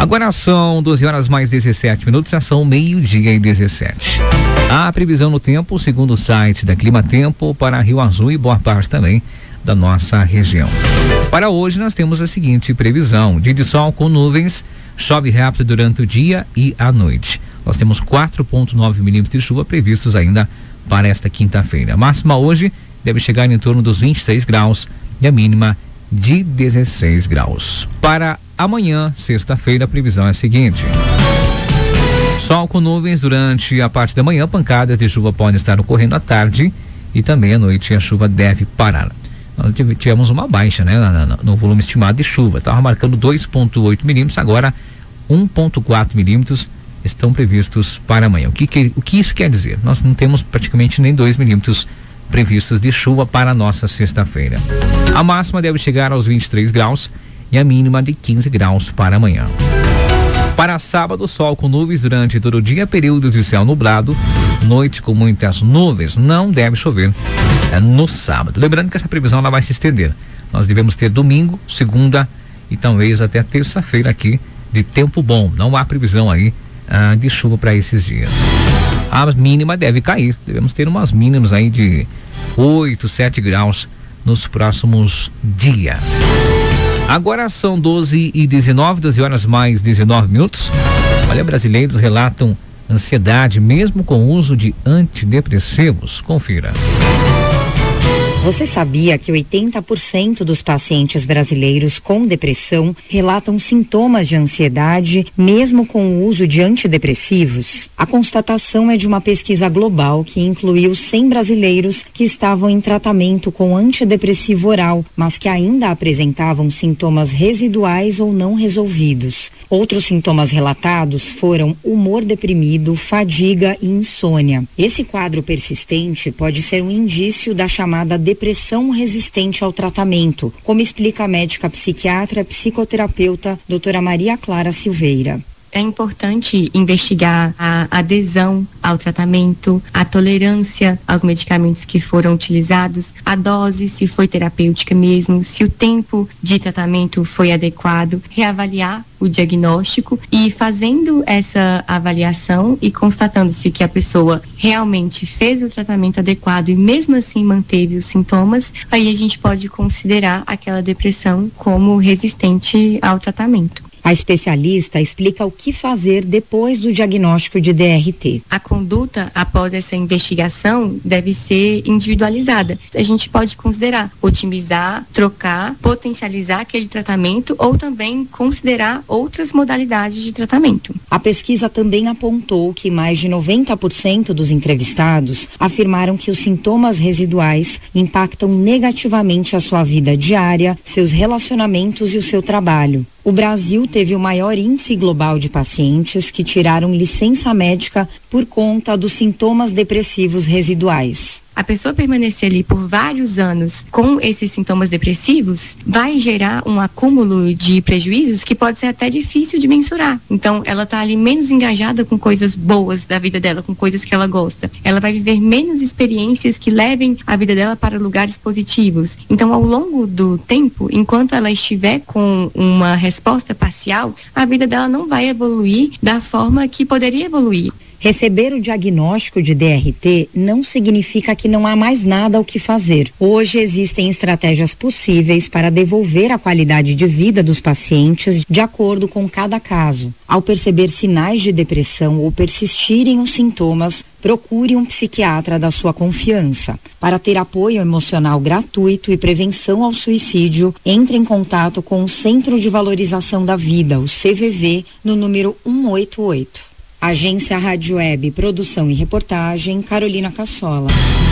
Agora são 12 horas mais 17 minutos, já são 12:17. A previsão no tempo, segundo o site da Clima Tempo, para Rio Azul e boa parte também da nossa região. Para hoje nós temos a seguinte previsão: dia de sol com nuvens, chove rápido durante o dia e a noite. Nós temos 4,9 milímetros de chuva previstos ainda para esta quinta-feira. A máxima hoje deve chegar em torno dos 26 graus e a mínima de 16 graus. Para amanhã, sexta-feira, a previsão é a seguinte: sol com nuvens durante a parte da manhã, pancadas de chuva podem estar ocorrendo à tarde e também à noite a chuva deve parar. Nós tivemos uma baixa, né, no volume estimado de chuva, estava marcando 2,8 milímetros, agora 1,4 milímetros estão previstos para amanhã. O que isso quer dizer? Nós não temos praticamente nem 2 milímetros previstos de chuva para a nossa sexta-feira. A máxima deve chegar aos 23 graus e a mínima de 15 graus para amanhã. Para sábado, sol com nuvens durante todo o dia, períodos de céu nublado, noite com muitas nuvens, não deve chover no sábado. Lembrando que essa previsão ela vai se estender. Nós devemos ter domingo, segunda e talvez até terça-feira aqui de tempo bom. Não há previsão aí de chuva para esses dias. A mínima deve cair, devemos ter umas mínimas aí de 8, 7 graus nos próximos dias. Agora são 12:19, 12 horas mais 19 minutos. Olha, brasileiros relatam ansiedade mesmo com o uso de antidepressivos. Confira. Você sabia que 80% dos pacientes brasileiros com depressão relatam sintomas de ansiedade, mesmo com o uso de antidepressivos? A constatação é de uma pesquisa global que incluiu 100 brasileiros que estavam em tratamento com antidepressivo oral, mas que ainda apresentavam sintomas residuais ou não resolvidos. Outros sintomas relatados foram humor deprimido, fadiga e insônia. Esse quadro persistente pode ser um indício da chamada depressão resistente ao tratamento, como explica a médica psiquiatra psicoterapeuta doutora Maria Clara Silveira. É importante investigar a adesão ao tratamento, a tolerância aos medicamentos que foram utilizados, a dose, se foi terapêutica mesmo, se o tempo de tratamento foi adequado, reavaliar o diagnóstico e fazendo essa avaliação e constatando-se que a pessoa realmente fez o tratamento adequado e mesmo assim manteve os sintomas, aí a gente pode considerar aquela depressão como resistente ao tratamento. A especialista explica o que fazer depois do diagnóstico de DRT. A conduta após essa investigação deve ser individualizada. A gente pode considerar otimizar, trocar, potencializar aquele tratamento ou também considerar outras modalidades de tratamento. A pesquisa também apontou que mais de 90% dos entrevistados afirmaram que os sintomas residuais impactam negativamente a sua vida diária, seus relacionamentos e o seu trabalho. O Brasil teve o maior índice global de pacientes que tiraram licença médica por conta dos sintomas depressivos residuais. A pessoa permanecer ali por vários anos com esses sintomas depressivos vai gerar um acúmulo de prejuízos que pode ser até difícil de mensurar. Então, ela está ali menos engajada com coisas boas da vida dela, com coisas que ela gosta. Ela vai viver menos experiências que levem a vida dela para lugares positivos. Então, ao longo do tempo, enquanto ela estiver com uma resposta parcial, a vida dela não vai evoluir da forma que poderia evoluir. Receber o diagnóstico de DRT não significa que não há mais nada ao que fazer. Hoje existem estratégias possíveis para devolver a qualidade de vida dos pacientes de acordo com cada caso. Ao perceber sinais de depressão ou persistirem os sintomas, procure um psiquiatra da sua confiança. Para ter apoio emocional gratuito e prevenção ao suicídio, entre em contato com o Centro de Valorização da Vida, o CVV, no número 188. Agência Rádio Web, produção e reportagem, Carolina Cassola.